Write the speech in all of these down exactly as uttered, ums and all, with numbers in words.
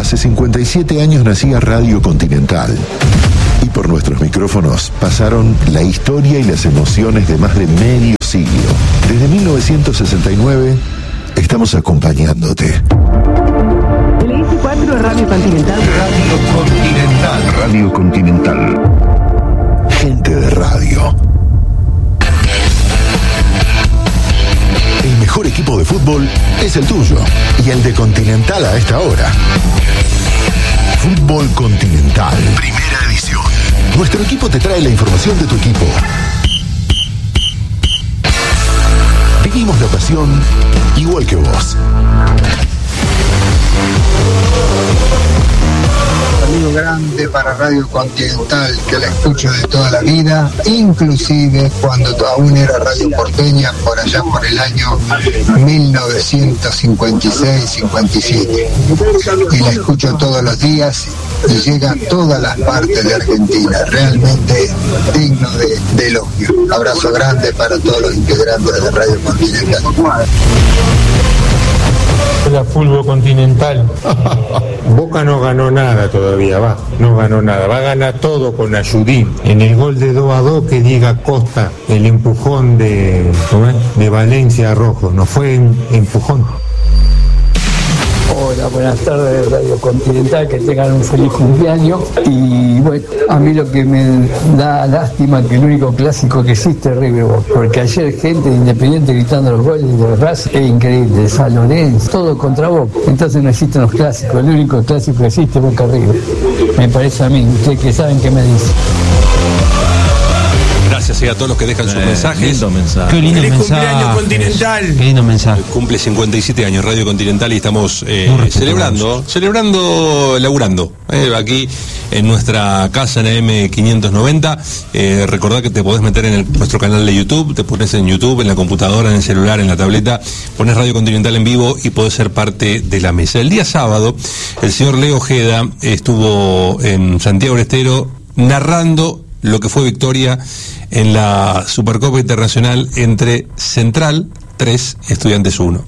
Hace cincuenta y siete años nacía Radio Continental. Y por nuestros micrófonos pasaron la historia y las emociones de más de medio siglo. Desde mil novecientos sesenta y nueve estamos acompañándote. El I C cuatro de Radio Continental. Radio Continental. Radio Continental. Gente de radio. El mejor equipo de fútbol es el tuyo. Y el de Continental a esta hora. Fútbol Continental. Primera edición. Nuestro equipo te trae la información de tu equipo. Vivimos la pasión igual que vos. Saludo grande para Radio Continental, que la escucho de toda la vida, inclusive cuando aún era Radio Porteña, por allá por el año mil novecientos cincuenta y seis cincuenta y siete. Y la escucho todos los días y llega a todas las partes de Argentina, realmente digno de, de elogio. Abrazo grande para todos los integrantes de Radio Continental. La fútbol Continental. Boca no ganó nada todavía, va, no ganó nada, va a ganar todo con Ayudín. En el gol de dos a dos que diga Costa, el empujón de, ¿cómo es? de Valencia a Rojo, no fue un empujón. Hola, buenas tardes Radio Continental, que tengan un feliz cumpleaños. Y bueno, a mí lo que me da lástima que el único clásico que existe es River Boca, porque ayer gente de Independiente gritando los goles de Racing es increíble, de San Lorenzo, todo contra Boca. Entonces no existen los clásicos, el único clásico que existe es Boca River. Me parece a mí, ustedes que saben qué me dicen. Gracias a todos los que dejan sus eh, mensajes. Lindo mensaje. Qué lindo Feliz mensaje. cumpleaños Continental. Qué lindo mensaje. Cumple cincuenta y siete años Radio Continental y estamos eh, celebrando, celebrando, laburando. Eh, aquí en nuestra casa en A M quinientos noventa. Eh, recordá que te podés meter en el, nuestro canal de YouTube, te pones en YouTube, en la computadora, en el celular, en la tableta, pones Radio Continental en vivo y podés ser parte de la mesa. El día sábado, el señor Leo Ojeda estuvo en Santiago del Estero narrando lo que fue victoria en la Supercopa Internacional entre Central tres, Estudiantes uno.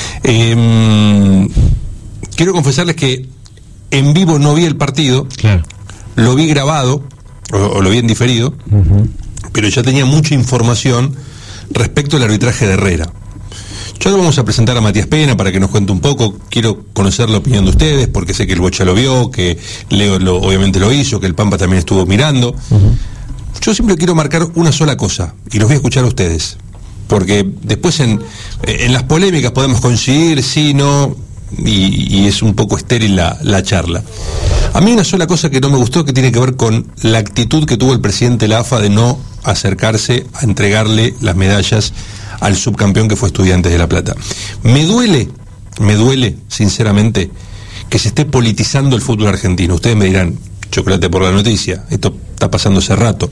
Eh, quiero confesarles que en vivo no vi el partido, claro. Lo vi grabado, o, o lo vi en diferido, uh-huh. Pero ya tenía mucha información respecto al arbitraje de Herrera. Ya lo vamos a presentar a Matías Pena para que nos cuente un poco. Quiero conocer la opinión de ustedes, porque sé que el Bocha lo vio, que Leo lo, obviamente lo hizo, que el Pampa también estuvo mirando. Uh-huh. Yo siempre quiero marcar una sola cosa, y los voy a escuchar a ustedes, porque después en, en las polémicas podemos coincidir, sí, no, y, y es un poco estéril la, la charla. A mí una sola cosa que no me gustó, que tiene que ver con la actitud que tuvo el presidente de la A F A de no acercarse a entregarle las medallas al subcampeón que fue Estudiantes de La Plata. Me duele, me duele, sinceramente, que se esté politizando el fútbol argentino. Ustedes me dirán, chocolate por la noticia, esto está pasando hace rato.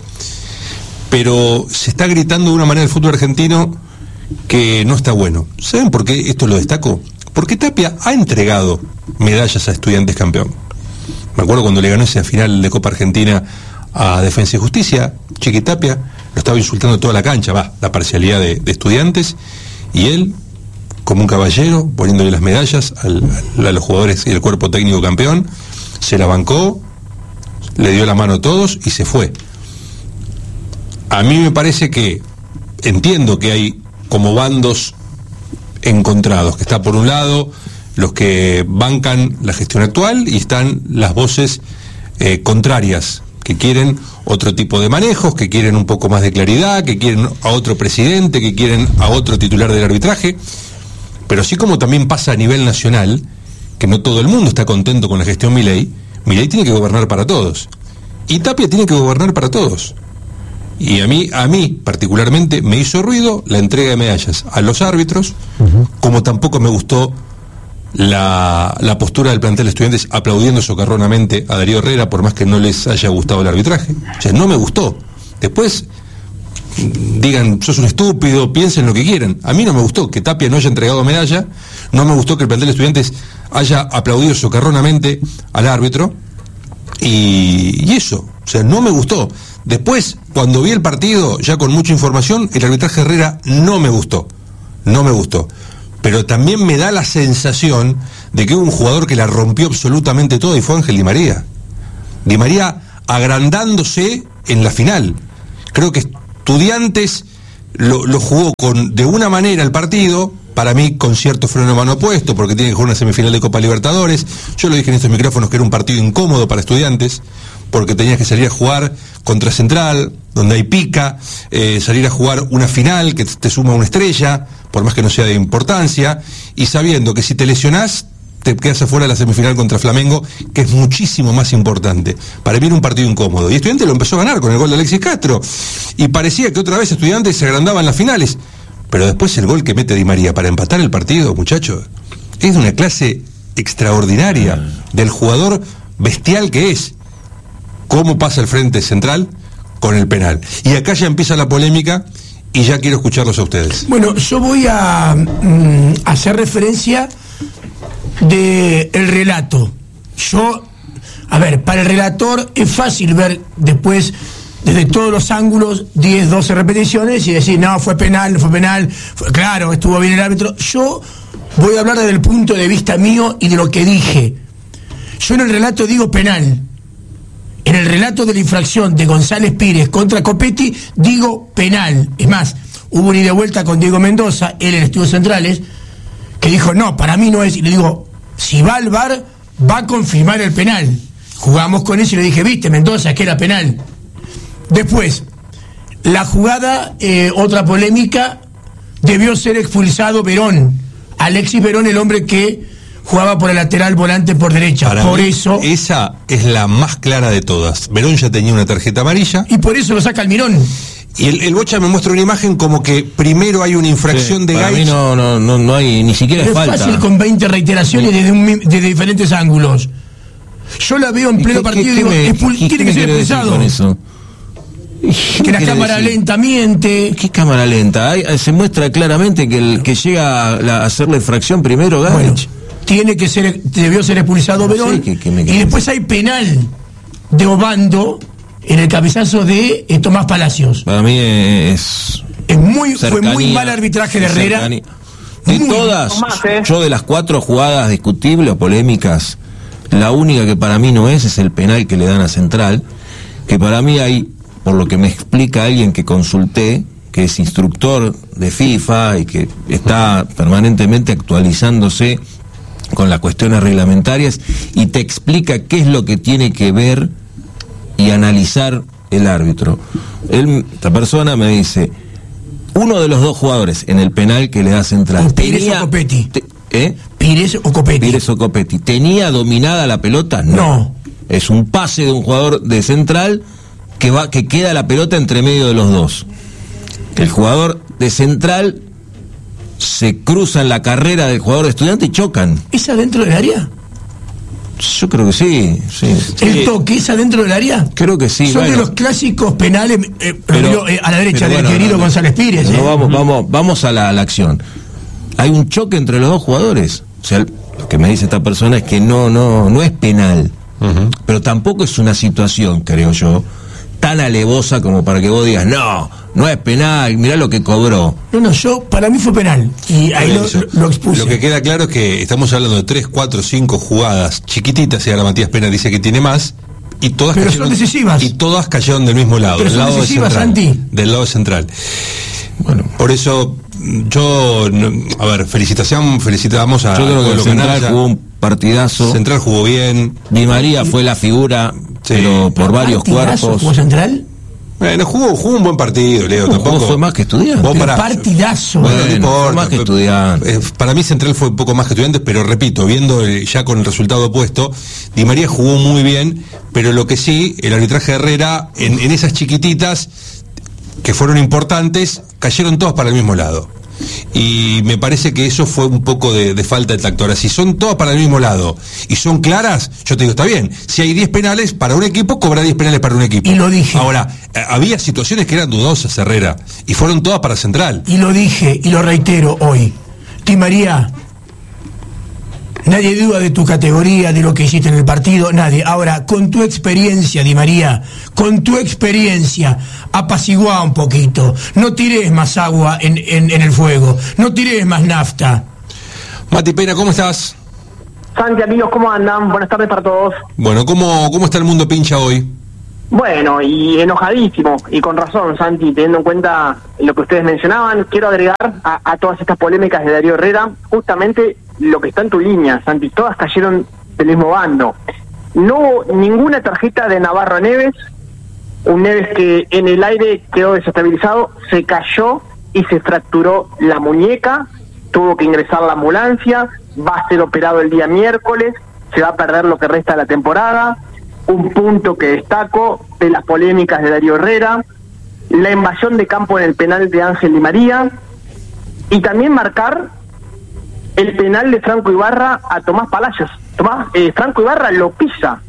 Pero se está gritando de una manera el fútbol argentino que no está bueno. ¿Saben por qué esto lo destaco? Porque Tapia ha entregado medallas a Estudiantes campeón. Me acuerdo cuando le ganó esa final de Copa Argentina a Defensa y Justicia, Chiqui Tapia lo estaba insultando toda la cancha, va, la parcialidad de, de Estudiantes, y él, como un caballero, poniéndole las medallas al, al, a los jugadores y el cuerpo técnico campeón, se la bancó, le dio la mano a todos y se fue. A mí me parece que, entiendo que hay como bandos encontrados, que está por un lado los que bancan la gestión actual y están las voces eh, contrarias, que quieren otro tipo de manejos, que quieren un poco más de claridad, que quieren a otro presidente, que quieren a otro titular del arbitraje. Pero así como también pasa a nivel nacional, que no todo el mundo está contento con la gestión Milei, Milei tiene que gobernar para todos. Y Tapia tiene que gobernar para todos. Y a mí, a mí particularmente, me hizo ruido la entrega de medallas a los árbitros, uh-huh. Como tampoco me gustó la, la postura del plantel de Estudiantes aplaudiendo socarronamente a Darío Herrera, por más que no les haya gustado el arbitraje. O sea, no me gustó. Después digan, sos un estúpido, piensen lo que quieran. A mí no me gustó que Tapia no haya entregado medalla, no me gustó que el plantel de Estudiantes haya aplaudido socarronamente al árbitro, y, y eso, o sea, no me gustó. Después, cuando vi el partido, ya con mucha información, el arbitraje Herrera no me gustó, no me gustó. Pero también me da la sensación de que hubo un jugador que la rompió absolutamente todo y fue Ángel Di María. Di María agrandándose en la final. Creo que Estudiantes lo, lo jugó con de una manera el partido, para mí con cierto freno de mano opuesto, porque tiene que jugar una semifinal de Copa Libertadores. Yo lo dije en estos micrófonos que era un partido incómodo para Estudiantes, porque tenías que salir a jugar contra Central, donde hay pica, eh, salir a jugar una final que te suma una estrella, por más que no sea de importancia, y sabiendo que si te lesionás, te quedas afuera de la semifinal contra Flamengo, que es muchísimo más importante. Para mí era un partido incómodo. Y Estudiantes lo empezó a ganar con el gol de Alexis Castro. Y parecía que otra vez Estudiantes se agrandaba en las finales. Pero después el gol que mete Di María para empatar el partido, muchachos, es de una clase extraordinaria del jugador bestial que es. ¿Cómo pasa el frente central con el penal? Y acá ya empieza la polémica y ya quiero escucharlos a ustedes. Bueno, yo voy a mm, hacer referencia de el relato. Yo, a ver, para el relator es fácil ver después, desde todos los ángulos, diez, doce repeticiones y decir, no, fue penal, no fue penal, fue, claro, estuvo bien el árbitro. Yo voy a hablar desde el punto de vista mío y de lo que dije. Yo en el relato digo penal. En el relato de la infracción de González Pires contra Copetti, digo penal. Es más, hubo una ida y vuelta con Diego Mendoza, él en Estudios Centrales, que dijo, no, para mí no es. Y le digo, si va al V A R, va a confirmar el penal. Jugamos con eso y le dije, viste, Mendoza, que era penal. Después, la jugada, eh, otra polémica, debió ser expulsado Verón. Alexis Verón, el hombre que jugaba por el lateral volante por derecha. Para por mí, eso. Esa es la más clara de todas. Verón ya tenía una tarjeta amarilla. Y por eso lo saca Almirón. Y el, el Bocha me muestra una imagen como que primero hay una infracción sí, de para Gaich. mí no, no, no, no hay ni siquiera Es falta. fácil con veinte reiteraciones desde, un, desde diferentes ángulos. Yo la veo en pleno ¿Qué, partido qué, y digo, qué expul- me, tiene qué que ser me decir expulsado. con eso? Que la quiere cámara decir? lenta miente. ¿Qué cámara lenta? Hay, se muestra claramente que el que llega a, la, a hacer la infracción primero, Gaich. Bueno, tiene que ser, debió ser expulsado No Verón. sé qué- qué me Y quiere después hay penal de Obando en el cabezazo de eh, Tomás Palacios. Para mí es... Es muy, fue cercanía, muy mal arbitraje de Herrera. cercanía. De Muy- todas, Tomás, ¿eh? yo de las cuatro jugadas discutibles o polémicas, la única que para mí no es, es el penal que le dan a Central, que para mí hay, por lo que me explica alguien que consulté, que es instructor de FIFA y que está permanentemente actualizándose con las cuestiones reglamentarias, y te explica qué es lo que tiene que ver y analizar el árbitro. Él, esta persona me dice, uno de los dos jugadores en el penal que le da Central O Pires tenía, o Copetti. te- ¿eh? Pires o Copetti. Pires o Copetti, ¿tenía dominada la pelota? No. No. Es un pase de un jugador de Central que va, que queda la pelota entre medio de los dos. El jugador de Central se cruza en la carrera del jugador de Estudiante y chocan. ¿Es adentro del área? Yo creo que sí, sí. ¿El toque es adentro del área? Creo que sí. Son bueno. de los clásicos penales, eh, Pero- digo, eh, a la derecha pero del bueno, querido no, no. González Pires. No, eh. vamos, vamos, vamos a la, a la acción. Hay un choque entre los dos jugadores. O sea, lo que me dice esta persona es que no, no, no es penal. Uh-huh. Pero tampoco es una situación, creo yo, tan alevosa como para que vos digas, no, no es penal, mirá lo que cobró. No, no, yo, para mí fue penal. Y ahí lo, Eso. lo expuse. Lo que queda claro es que estamos hablando de tres, cuatro, cinco jugadas chiquititas, y ahora Matías Pena dice que tiene más, y todas Pero cayeron, son decisivas. y todas cayeron del mismo lado, Pero del son lado de decisivas, central, Santi. del lado central. Bueno, Por eso yo, no, a ver, felicitación, felicitamos a yo creo que Colo el Central Canalla. jugó un partidazo. Central jugó bien. Di María fue la figura, Sí. pero por varios ¿Partidazo cuerpos. jugó Central? Bueno, jugó, jugó un buen partido, Leo. No, tampoco jugó, fue más que Estudiantes. Vos Pero pará. partidazo. Bueno, Bueno, no importa. fue más que Estudiantes. Eh, Para mí Central fue un poco más que Estudiantes, pero repito, viendo el- ya con el resultado opuesto, Di María jugó muy bien, pero lo que sí, el arbitraje de Herrera, en, en esas chiquititas que fueron importantes, cayeron todas para el mismo lado. Y me parece que eso fue un poco de, de falta de tacto. Ahora, si son todas para el mismo lado y son claras, yo te digo, está bien. Si hay diez penales para un equipo, cobra diez penales para un equipo. Y lo dije. Ahora, eh, había situaciones que eran dudosas, Herrera, y fueron todas para Central. Y lo dije y lo reitero hoy. Di María, nadie duda de tu categoría, de lo que hiciste en el partido, nadie. Ahora, con tu experiencia, Di María, con tu experiencia, apaciguá un poquito. No tires más agua en, en, en el fuego, no tires más nafta. Mati Pena, ¿cómo estás? Santi, amigos, ¿cómo andan? Buenas tardes para todos. Bueno, ¿cómo, cómo está el mundo pincha hoy? Bueno, y enojadísimo, y con razón, Santi, teniendo en cuenta lo que ustedes mencionaban. Quiero agregar a, a todas estas polémicas de Darío Herrera justamente lo que está en tu línea, Santi. Todas cayeron del mismo bando. No hubo ninguna tarjeta de Navarro Neves, un Neves que en el aire quedó desestabilizado, se cayó y se fracturó la muñeca, tuvo que ingresar la ambulancia, va a ser operado el día miércoles, se va a perder lo que resta de la temporada. Un punto que destaco de las polémicas de Darío Herrera, la invasión de campo en el penal de Ángel Di María, y también marcar el penal de Franco Ibarra a Tomás Palacios. Tomás, eh, Franco Ibarra lo pisa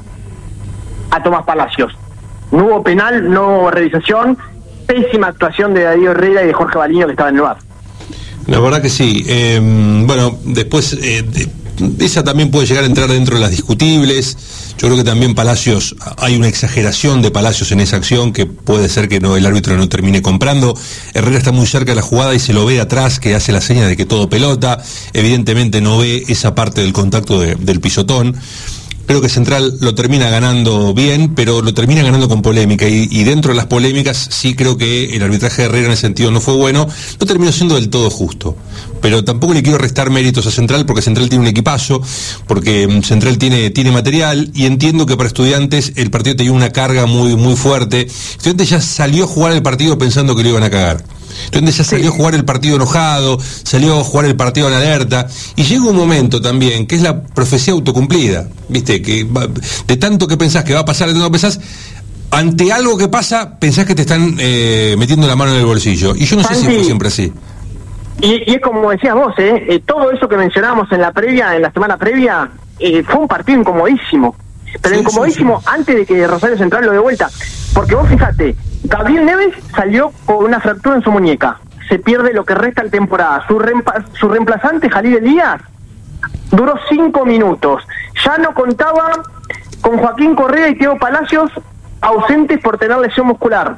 a Tomás Palacios. No hubo penal, no hubo realización, pésima actuación de Darío Herrera y de Jorge Baliño, que estaba en el bar. La verdad que sí. Eh, bueno, después eh, de, esa también puede llegar a entrar dentro de las discutibles. Yo creo que también Palacios, hay una exageración de Palacios en esa acción que puede ser que no el árbitro no termine comprando. Herrera está muy cerca de la jugada y se lo ve atrás, que hace la seña de que todo pelota. Evidentemente no ve esa parte del contacto de, del pisotón. Creo que Central lo termina ganando bien, pero lo termina ganando con polémica, y, y dentro de las polémicas sí creo que el arbitraje de Herrera en ese sentido no fue bueno, no terminó siendo del todo justo, pero tampoco le quiero restar méritos a Central, porque Central tiene un equipazo, porque Central tiene, tiene material, y entiendo que para Estudiantes el partido tenía una carga muy, muy fuerte. Estudiantes ya salió a jugar el partido pensando que lo iban a cagar. Entonces ya salió a jugar el partido enojado, salió a jugar el partido en alerta, y llega un momento también que es la profecía autocumplida, viste, que va, de tanto que pensás que va a pasar, de tanto que pensás, ante algo que pasa, pensás que te están eh, metiendo la mano en el bolsillo, y yo no Santi, sé si fue siempre así. Y, y es como decías vos, eh, eh, todo eso que mencionábamos en la previa, en la semana previa, eh, fue un partido incomodísimo, pero sí, incomodísimo sí, sí. Antes de que Rosario Central lo dé vuelta, porque vos fíjate, Gabriel Neves salió con una fractura en su muñeca, se pierde lo que resta de temporada. Su, reempa- su reemplazante, Jalil Elías, duró cinco minutos. Ya no contaba con Joaquín Correa y Thiago Palacios, ausentes por tener lesión muscular.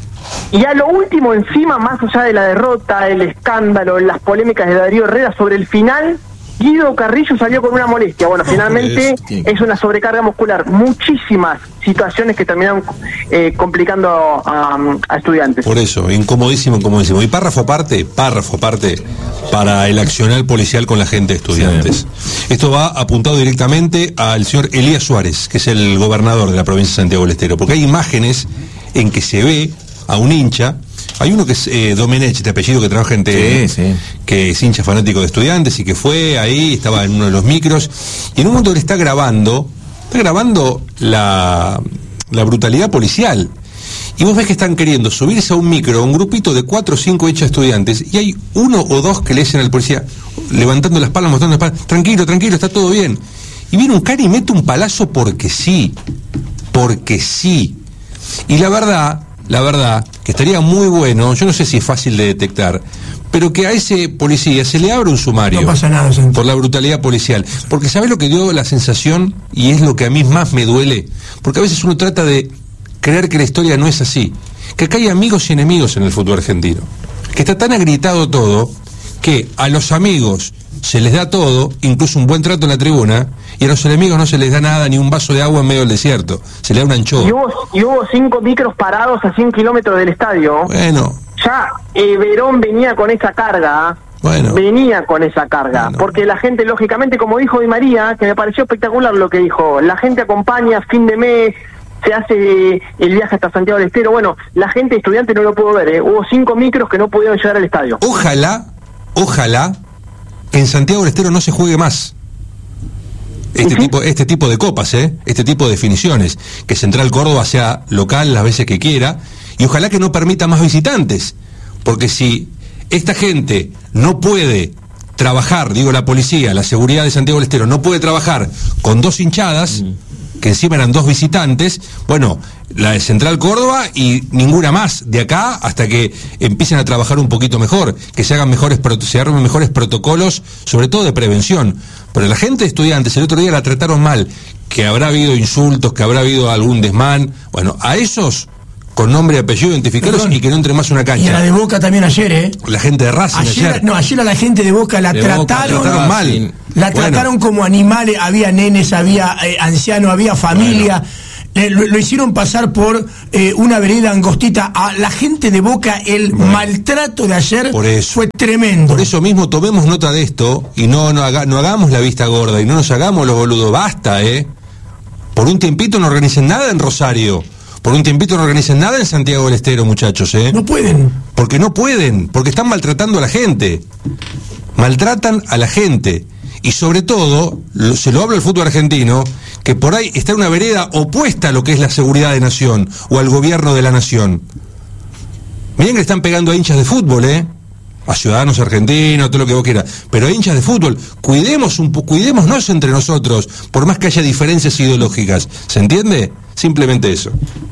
Y a lo último, encima, más allá de la derrota, el escándalo, las polémicas de Darío Herrera sobre el final, Guido Carrillo salió con una molestia. Bueno, finalmente es una sobrecarga muscular. Muchísimas situaciones que terminaron eh, complicando a, a Estudiantes. Por eso, incomodísimo, incomodísimo. Y párrafo aparte, párrafo aparte, para el accionar policial con la gente de Estudiantes. Sí. Esto va apuntado directamente al señor Elías Suárez, que es el gobernador de la provincia de Santiago del Estero, porque hay imágenes en que se ve a un hincha. Hay uno que es eh, Domenech, de apellido, que trabaja en T V, sí, sí. que es hincha fanático de Estudiantes y que fue ahí, estaba en uno de los micros, y en un momento le está grabando, está grabando la, la brutalidad policial. Y vos ves que están queriendo subirse a un micro, a un grupito de cuatro o cinco hechos estudiantes, y hay uno o dos que le dicen al policía, levantando las palmas, mostrando las palmas, tranquilo, tranquilo, está todo bien. Y viene un cara y mete un palazo porque sí, porque sí. Y la verdad... La verdad, que estaría muy bueno, yo no sé si es fácil de detectar, pero que a ese policía se le abra un sumario. No pasa nada, Santi. Por la brutalidad policial. Porque ¿sabés lo que dio la sensación? Y es lo que a mí más me duele. Porque a veces uno trata de creer que la historia no es así. Que acá hay amigos y enemigos en el fútbol argentino. Que está tan agrietado todo, que a los amigos se les da todo, incluso un buen trato en la tribuna, y a los enemigos no se les da nada, ni un vaso de agua en medio del desierto. Se le da un anchoa. Y hubo, y hubo cinco micros parados a cien kilómetros del estadio. Bueno. Ya eh, Verón venía con esa carga. Bueno. Venía con esa carga. Bueno. Porque la gente, lógicamente, como dijo Di María, que me pareció espectacular lo que dijo, la gente acompaña fin de mes, se hace el viaje hasta Santiago del Estero. Bueno, la gente estudiante no lo pudo ver, ¿eh? Hubo cinco micros que no pudieron llegar al estadio. Ojalá, ojalá, en Santiago del Estero no se juegue más este, uh-huh. tipo, este tipo de copas, ¿eh? Este tipo de definiciones, que Central Córdoba sea local las veces que quiera, y ojalá que no permita más visitantes, porque si esta gente no puede trabajar, digo la policía, la seguridad de Santiago del Estero, no puede trabajar con dos hinchadas, uh-huh. que encima eran dos visitantes, bueno, la de Central Córdoba y ninguna más de acá hasta que empiecen a trabajar un poquito mejor, que se hagan mejores, se armen mejores protocolos, sobre todo de prevención. Pero la gente de Estudiantes el otro día la trataron mal, que habrá habido insultos, que habrá habido algún desmán. Bueno, a esos con nombre y apellido, identificarlos Perdón. y que no entre más a una cancha. Y a la de Boca también ayer, ¿eh? La gente de Racing Ayer, ayer. no, ayer a la gente de Boca la De trataron, Boca, trataron mal. la Bueno. trataron como animales, había nenes, había eh, ancianos, había familia. Le- lo, lo hicieron pasar por eh, una vereda angostita. A la gente de Boca, el maltrato de ayer Por eso. fue tremendo. Por eso mismo tomemos nota de esto y no, no, haga- no hagamos la vista gorda y no nos hagamos los boludos. Basta, ¿eh? Por un tiempito no organicen nada en Rosario. Por un tiempito no organicen nada en Santiago del Estero, muchachos, ¿eh? No pueden. Porque no pueden, porque están maltratando a la gente. Maltratan a la gente. Y sobre todo, lo- se lo hablo al fútbol argentino, que por ahí está en una vereda opuesta a lo que es la seguridad de nación o al gobierno de la nación. Miren que están pegando a hinchas de fútbol, ¿eh? A ciudadanos argentinos, todo lo que vos quieras. Pero a hinchas de fútbol, cuidemos un po- cuidémonos entre nosotros, por más que haya diferencias ideológicas. ¿Se entiende? Simplemente eso.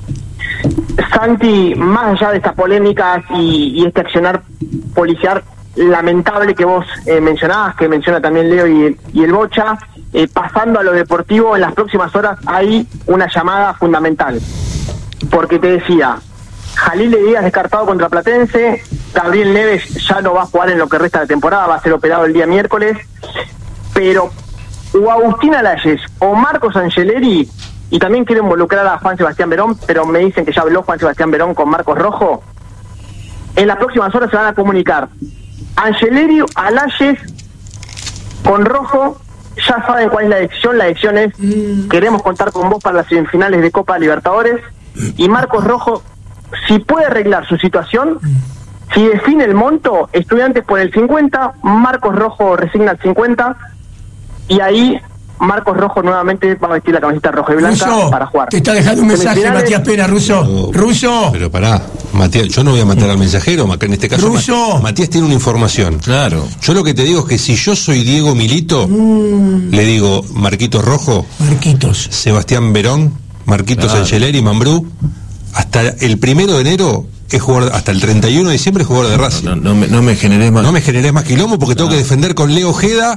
Santi, más allá de estas polémicas y, y este accionar policial lamentable que vos eh, mencionabas, que menciona también Leo y, y el Bocha, eh, pasando a lo deportivo, en las próximas horas hay una llamada fundamental. Porque te decía, Jalil Díaz descartado contra Platense, Gabriel Neves ya no va a jugar en lo que resta de temporada, va a ser operado el día miércoles, pero o Agustín Alayes o Marcos Angeleri, y también quiero involucrar a Juan Sebastián Verón, pero me dicen que ya habló Juan Sebastián Verón con Marcos Rojo, en las próximas horas se van a comunicar. Angeleri, Alayes, con Rojo, ya saben cuál es la decisión, la decisión es, queremos contar con vos para las semifinales de Copa Libertadores, y Marcos Rojo, si puede arreglar su situación, si define el monto, Estudiantes por el cincuenta, Marcos Rojo resigna el cincuenta, y ahí Marcos Rojo nuevamente va a vestir la camiseta roja y blanca Russo, para jugar. te está dejando un mensaje Semifinales. Matías Pena, Russo. No, Russo. Pero pará, Matías, yo no voy a matar al mensajero, acá en este caso Russo. Ma- Matías tiene una información. Claro. Yo lo que te digo es que si yo soy Diego Milito, le digo Marquitos Rojo, Marquitos. Sebastián Verón, Marquitos Claro. Angeleri, Mambrú, hasta el primero de enero es jugador, hasta el treinta y uno de diciembre es jugador de Racing. No, no me, no me generé más. No me generes más quilombo porque tengo que defender con Leo Ojeda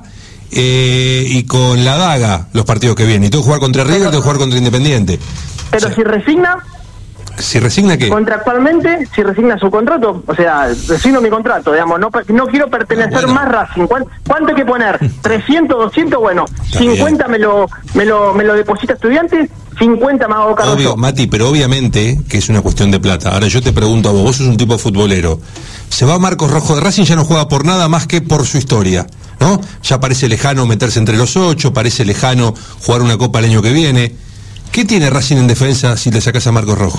eh, y con la Daga los partidos que vienen. Y tengo que jugar contra River, tengo que jugar contra Independiente. Pero O sea, si resigna, si resigna qué. contractualmente, si resigna su contrato, o sea, resigno mi contrato, digamos, no, per- no quiero pertenecer Ah, bueno. más Racing. ¿Cuánto, cuánto hay que poner? ¿trescientos, doscientos? Bueno, Está cincuenta me lo, me lo me lo deposita Estudiantes, cincuenta me hago cargo Obvio, yo. Mati, pero obviamente que es una cuestión de plata. Ahora yo te pregunto a vos, vos sos un tipo futbolero. Se va Marcos Rojo de Racing, ya no juega por nada más que por su historia, ¿no? Ya parece lejano meterse entre los ocho, parece lejano jugar una copa el año que viene. ¿Qué tiene Racing en defensa si le sacás a Marcos Rojo?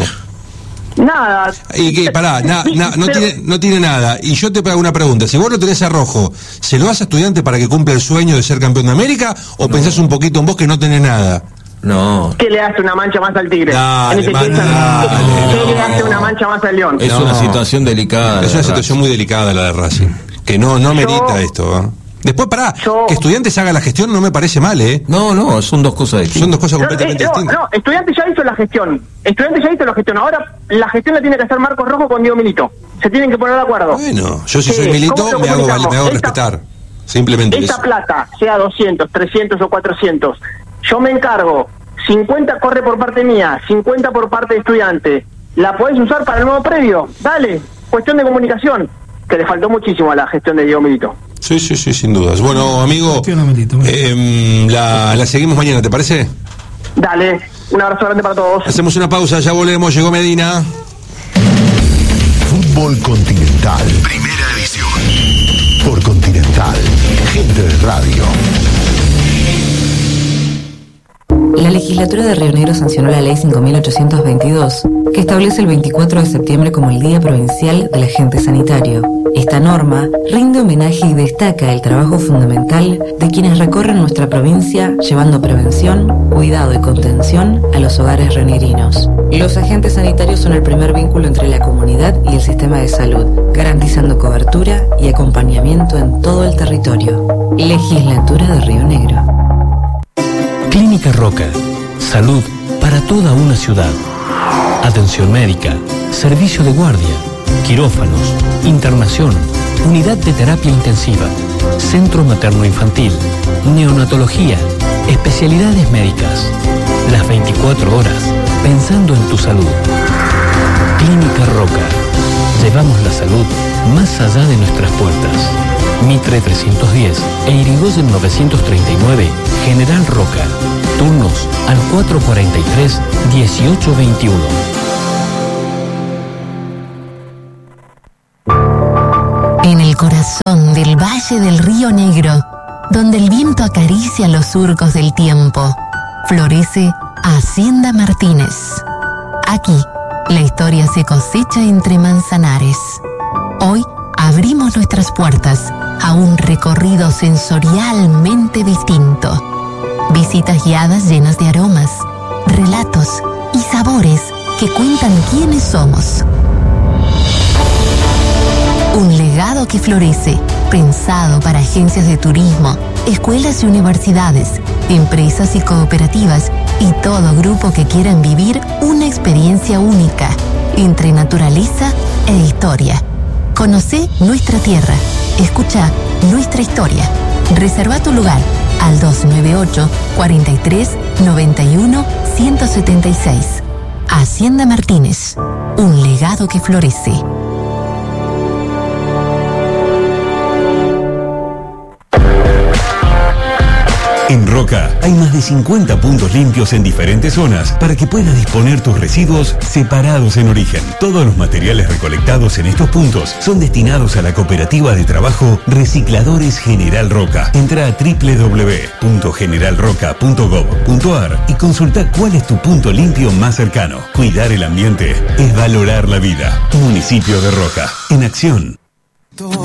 Nada. Y que, pará, na- na- no, Pero- tiene, no tiene nada. Y yo te hago una pregunta. Si vos lo tenés a Rojo, ¿se lo das a Estudiante para que cumpla el sueño de ser campeón de América? ¿O pensás un poquito en vos que no tenés nada? No. ¿Qué le hace una mancha más al Tigre? Dale, En ese man, caso, dale, ¿qué le no. hace una mancha más al León? Es No. una situación delicada. Es una de situación muy delicada la de Racing. Que no, no merita esto. ¿eh? Después, pará, Yo- que Estudiantes haga la gestión no me parece mal, ¿eh? No, no, son dos cosas Son distintas. dos cosas No, completamente eh, no, distintas. no, Estudiantes ya hizo la gestión. Estudiantes ya hizo la gestión. Ahora la gestión la tiene que hacer Marcos Rojo con Diego Milito. Se tienen que poner de acuerdo. Bueno, yo si Sí, soy ¿cómo Milito lo me hago, val- comunicamos? me hago Esta- respetar. Simplemente Esta eso. plata, sea doscientos, trescientos o cuatrocientos, yo me encargo. cincuenta corre por parte mía, cincuenta por parte de Estudiante. ¿La podés usar para el nuevo predio? Dale. Cuestión de comunicación, que le faltó muchísimo a la gestión de Diego Milito. Sí, sí, sí, sin dudas. Bueno, amigo, Gestiona, Milito, Milito. eh, la, la seguimos mañana, ¿te parece? Dale. Un abrazo grande para todos. Hacemos una pausa, ya volvemos, llegó Medina. Fútbol Continental. Primera edición. Por Continental. Gente de radio. La legislatura de Río Negro sancionó la ley cinco mil ochocientos veintidós, que establece el veinticuatro de septiembre como el Día Provincial del Agente Sanitario. Esta norma rinde homenaje y destaca el trabajo fundamental de quienes recorren nuestra provincia llevando prevención, cuidado y contención a los hogares rionegrinos. Los agentes sanitarios son el primer vínculo entre la comunidad y el sistema de salud, garantizando cobertura y acompañamiento en todo el territorio. Legislatura de Río Negro. Clínica Roca. Salud para toda una ciudad. Atención médica, servicio de guardia, quirófanos, internación, unidad de terapia intensiva, centro materno-infantil, neonatología, especialidades médicas. Las veinticuatro horas pensando en tu salud. Clínica Roca. Llevamos la salud más allá de nuestras puertas. Mitre trescientos diez e Irigoyen novecientos treinta y nueve, General Roca. Turnos al cuatro cuarenta y tres, dieciocho veintiuno. En el corazón del Valle del Río Negro, donde el viento acaricia los surcos del tiempo, florece Hacienda Martínez. Aquí, la historia se cosecha entre manzanares. Hoy abrimos nuestras puertas a un recorrido sensorialmente distinto. Visitas guiadas llenas de aromas, relatos y sabores que cuentan quiénes somos. Un legado que florece, pensado para agencias de turismo, escuelas y universidades, empresas y cooperativas y todo grupo que quieran vivir una experiencia única entre naturaleza e historia. Conocé nuestra tierra, escucha nuestra historia. Reserva tu lugar al dos nueve ocho, cuatro tres, nueve uno, uno siete seis. Hacienda Martínez, un legado que florece. En Roca hay más de cincuenta puntos limpios en diferentes zonas para que puedas disponer tus residuos separados en origen. Todos los materiales recolectados en estos puntos son destinados a la cooperativa de trabajo Recicladores General Roca. Entra a doble u doble u doble u punto general roca punto gob punto ar y consulta cuál es tu punto limpio más cercano. Cuidar el ambiente es valorar la vida. Municipio de Roca, en acción.